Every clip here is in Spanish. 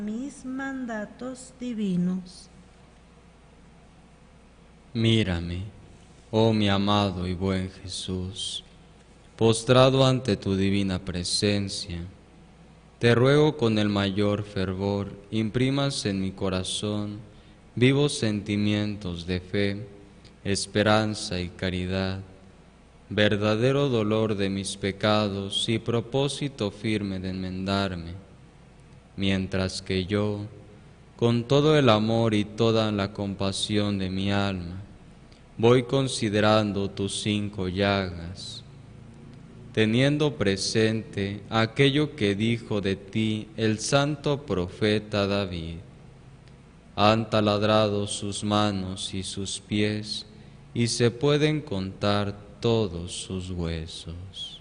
mis mandatos divinos. Mírame, oh mi amado y buen Jesús, postrado ante tu divina presencia, te ruego con el mayor fervor imprimas en mi corazón vivos sentimientos de fe, esperanza y caridad, verdadero dolor de mis pecados y propósito firme de enmendarme, mientras que yo, con todo el amor y toda la compasión de mi alma, voy considerando tus 5 llagas, teniendo presente aquello que dijo de ti el santo profeta David. Han taladrado sus manos y sus pies, y se pueden contar todos sus huesos.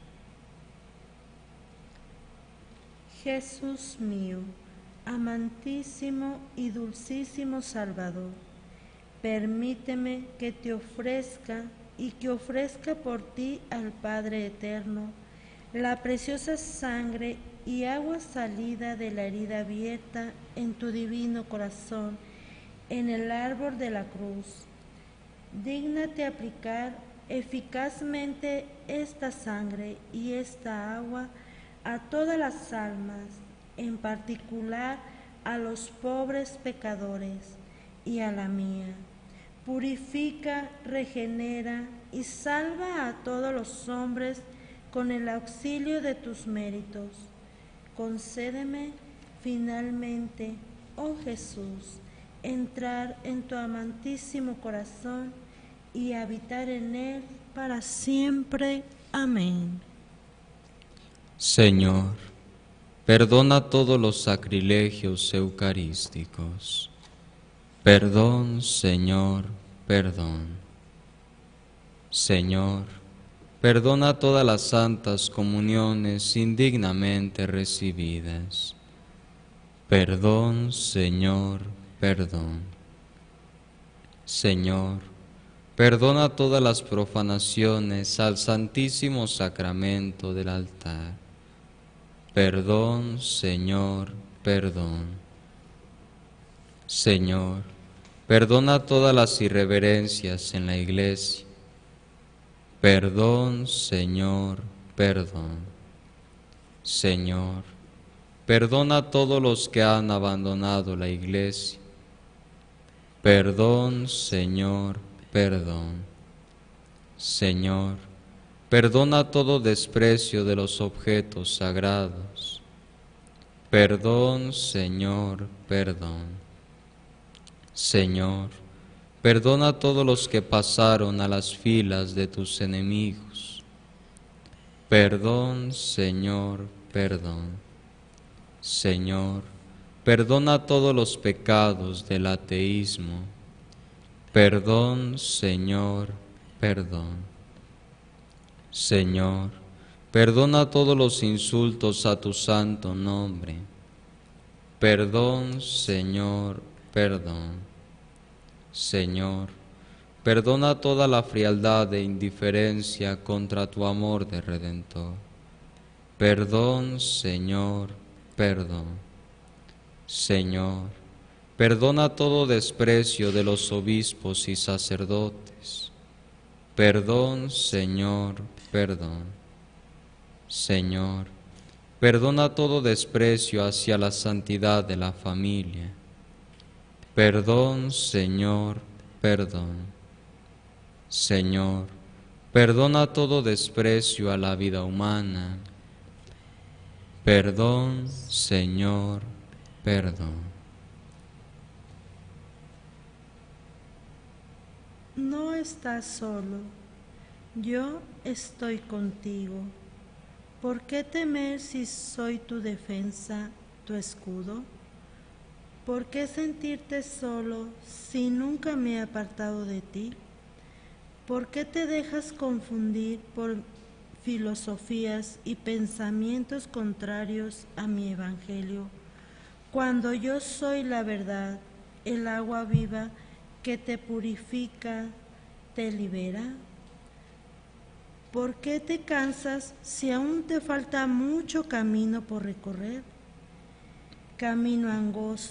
Jesús mío, amantísimo y dulcísimo Salvador, permíteme que te ofrezca y que ofrezca por ti al Padre Eterno la preciosa sangre y agua salida de la herida abierta en tu divino corazón en el árbol de la cruz. Dígnate aplicar eficazmente esta sangre y esta agua a todas las almas, en particular a los pobres pecadores y a la mía. Purifica, regenera y salva a todos los hombres con el auxilio de tus méritos. Concédeme finalmente, oh Jesús, entrar en tu amantísimo corazón y habitar en él para siempre. Amén. Señor, perdona todos los sacrilegios eucarísticos. Perdón, Señor, perdón. Señor, perdona todas las santas comuniones indignamente recibidas. Perdón, Señor, perdón. Señor, perdona todas las profanaciones al Santísimo Sacramento del altar. Perdón, Señor, perdón. Señor, perdona todas las irreverencias en la Iglesia. Perdón, Señor, perdón. Señor, perdona a todos los que han abandonado la Iglesia. Perdón, Señor, perdón. Señor, perdona todo desprecio de los objetos sagrados. Perdón, Señor, perdón. Señor, perdona a todos los que pasaron a las filas de tus enemigos. Perdón, Señor, perdón. Señor, perdona todos los pecados del ateísmo. Perdón, Señor, perdón. Señor, perdona todos los insultos a tu santo nombre. Perdón, Señor, perdón. Señor, perdona toda la frialdad e indiferencia contra tu amor de Redentor. Perdón, Señor, perdón. Señor, perdona todo desprecio de los obispos y sacerdotes. Perdón, Señor, perdón. Señor, perdona todo desprecio hacia la santidad de la familia. Perdón, Señor, perdón. Señor, perdona todo desprecio a la vida humana. Perdón, Señor, perdón. No estás solo, yo estoy contigo. ¿Por qué temer si soy tu defensa, tu escudo? ¿Por qué sentirte solo si nunca me he apartado de ti? ¿Por qué te dejas confundir por filosofías y pensamientos contrarios a mi evangelio, cuando yo soy la verdad, el agua viva que te purifica, te libera? ¿Por qué te cansas si aún te falta mucho camino por recorrer? camino angosto